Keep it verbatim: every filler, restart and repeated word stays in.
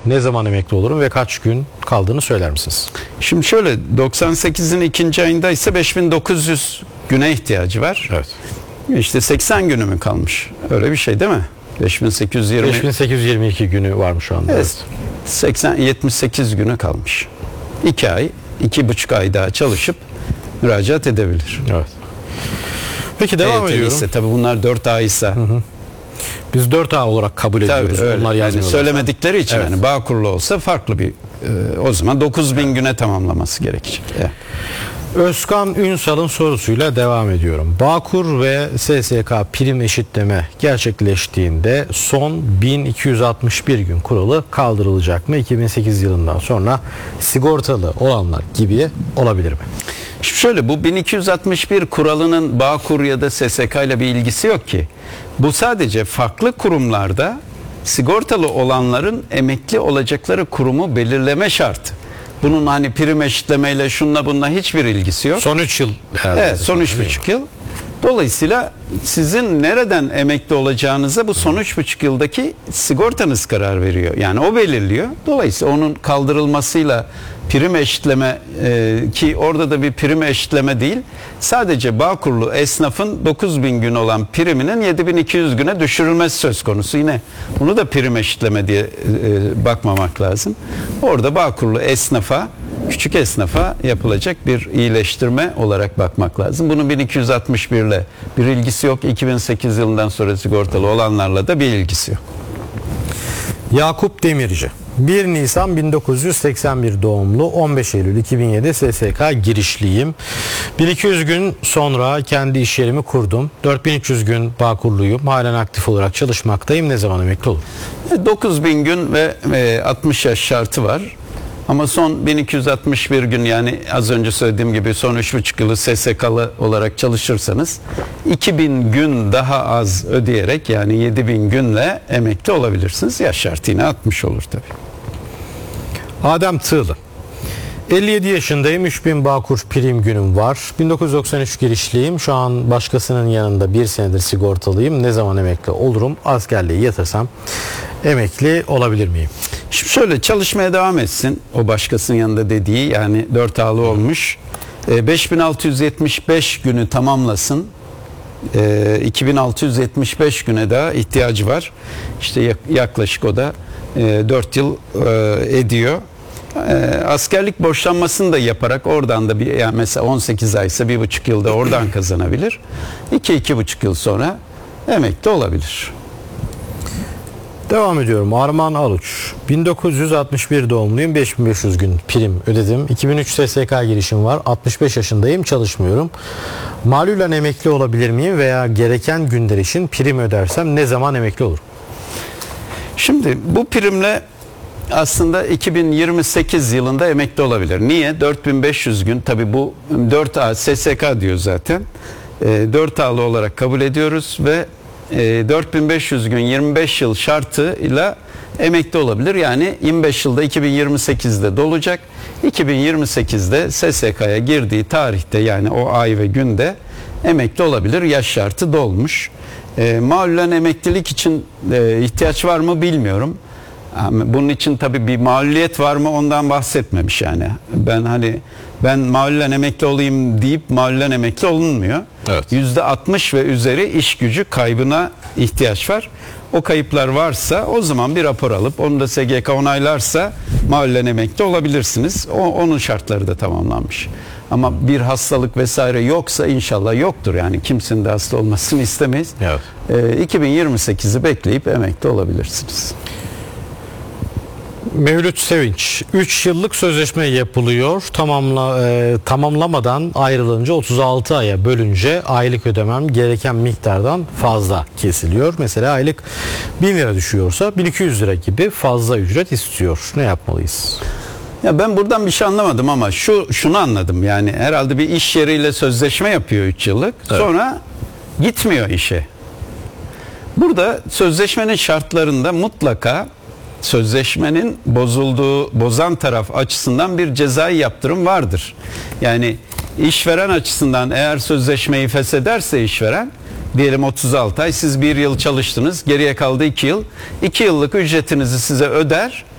ne zaman emekli olurum ve kaç gün kaldığını söyler misiniz? Şimdi şöyle, doksan sekizin ikinci ayında ise beş bin dokuz yüz güne ihtiyacı var. Evet. İşte seksen günü mü kalmış? Öyle bir şey değil mi? beş bin sekiz yüz yirmi beş bin sekiz yüz yirmi iki günü var mı şu anda? Evet. seksen yetmiş sekiz günü kalmış. iki ay, iki buçuk ay daha çalışıp müracaat edebilir. Evet. Peki devam E, ediyorum. ise, tabii bunlar dört ay ise. Hı hı. Biz dört A olarak kabul ediyoruz. Tabii, öyle. Onlar yani söylemedikleri için, evet. yani Bağkurlu olsa farklı bir e, o zaman dokuz bin güne tamamlaması gerekecek. Evet. Özkan Ünsal'ın sorusuyla devam ediyorum. Bağkur ve S S K prim eşitleme gerçekleştiğinde son bin iki yüz altmış bir gün kuralı kaldırılacak mı? iki bin sekiz yılından sonra sigortalı olanlar gibi olabilir mi? Şimdi şöyle, bu bin iki yüz altmış bir kuralının Bağkur ya da S S K ile bir ilgisi yok ki. Bu sadece farklı kurumlarda sigortalı olanların emekli olacakları kurumu belirleme şartı. Bunun hani prim eşitlemeyle şunla bununla hiçbir ilgisi yok. Son üç yıl herhalde. Evet, son üç buçuk yıl. Dolayısıyla sizin nereden emekli olacağınıza bu son üç buçuk yıldaki sigortanız karar veriyor. Yani o belirliyor. Dolayısıyla onun kaldırılmasıyla prim eşitleme e, ki orada da bir prim eşitleme değil. Sadece Bağkurlu esnafın dokuz bin gün olan priminin yedi bin iki yüz güne düşürülmesi söz konusu. Yine bunu da prim eşitleme diye e, bakmamak lazım. Orada Bağkurlu esnafa, küçük esnafa yapılacak bir iyileştirme olarak bakmak lazım. Bunun bin iki yüz altmış bir ile bir ilgisi yok. iki bin sekiz yılından sonra sigortalı olanlarla da bir ilgisi yok. Yakup Demirci. bir Nisan bin dokuz yüz seksen bir doğumlu, on beş Eylül iki bin yedi S S K girişliyim. bin iki yüz gün sonra kendi iş yerimi kurdum. dört bin üç yüz gün Bağkurluyum. Halen aktif olarak çalışmaktayım. Ne zaman emekli olurum? dokuz bin gün ve altmış yaş şartı var. Ama son bin iki yüz altmış bir gün, yani az önce söylediğim gibi son üç buçuk yılı S S K'lı olarak çalışırsanız iki bin gün daha az ödeyerek, yani yedi bin günle emekli olabilirsiniz. Yaş şartı yine altmış olur tabii. Adem Tığlı. elli yedi yaşındayım. üç bin Bağkur prim günüm var. bin dokuz yüz doksan üç girişliyim. Şu an başkasının yanında bir senedir sigortalıyım. Ne zaman emekli olurum? Askerliği yatırsam emekli olabilir miyim? Şimdi şöyle, çalışmaya devam etsin. O başkasının yanında dediği, yani dört A'lı olmuş. beş bin altı yüz yetmiş beş günü tamamlasın. iki bin altı yüz yetmiş beş güne daha ihtiyacı var. İşte yaklaşık o da dört yıl ediyor. Askerlik borçlanmasını da yaparak oradan da bir, yani mesela on sekiz aysa bir buçuk yılda oradan kazanabilir. iki iki buçuk yıl sonra emekli olabilir. Devam ediyorum. Arman Aluç. bin dokuz yüz altmış bir doğumluyum. beş bin beş yüz gün prim ödedim. iki bin üç S S K girişim var. altmış beş yaşındayım. Çalışmıyorum. Malulen emekli olabilir miyim veya gereken günler için prim ödersem ne zaman emekli olurum? Şimdi bu primle aslında iki bin yirmi sekiz yılında emekli olabilir. Niye? dört bin beş yüz gün, tabii bu dört A S S K diyor zaten. dört A'lı olarak kabul ediyoruz ve dört bin beş yüz gün yirmi beş yıl şartıyla emekli olabilir. Yani yirmi beş yılda iki bin yirmi sekizde dolacak. iki bin yirmi sekizde S S K'ya girdiği tarihte, yani o ay ve günde emekli olabilir. Yaş şartı dolmuş. E, malulen emeklilik için e, ihtiyaç var mı bilmiyorum. Bunun için tabii bir maliyet var mı, ondan bahsetmemiş yani. Ben hani ben malulen emekli olayım deyip malulen emekli olunmuyor. Evet. yüzde altmış ve üzeri iş gücü kaybına ihtiyaç var. O kayıplar varsa o zaman bir rapor alıp onu da S G K onaylarsa malulen emekli olabilirsiniz. O, onun şartları da tamamlanmış. Ama bir hastalık vesaire yoksa, inşallah yoktur, yani kimsenin de hasta olmasını istemeyiz. Evet. Ee, iki bin yirmi sekizi bekleyip emekli olabilirsiniz. Mevlüt Sevinç. üç yıllık sözleşme yapılıyor. Tamamla e, tamamlamadan ayrılınca otuz altı aya bölünce aylık ödemem gereken miktardan fazla kesiliyor. Mesela aylık bin lira düşüyorsa bin iki yüz lira gibi fazla ücret istiyor. Ne yapmalıyız? Ya ben buradan bir şey anlamadım ama şu şunu anladım, yani herhalde bir iş yeriyle sözleşme yapıyor üç yıllık. Evet. Sonra gitmiyor işe. Burada sözleşmenin şartlarında mutlaka sözleşmenin bozulduğu, bozan taraf açısından bir cezai yaptırım vardır. Yani işveren açısından eğer sözleşmeyi feshederse işveren, diyelim otuz altı ay, siz bir yıl çalıştınız, geriye kaldı iki yıl. iki yıllık ücretinizi size öder